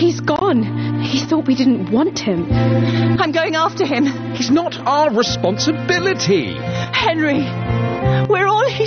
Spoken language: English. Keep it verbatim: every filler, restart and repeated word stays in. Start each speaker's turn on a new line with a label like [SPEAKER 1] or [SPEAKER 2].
[SPEAKER 1] He's gone. He thought we didn't want him. I'm going after him.
[SPEAKER 2] He's not our responsibility.
[SPEAKER 1] Henry!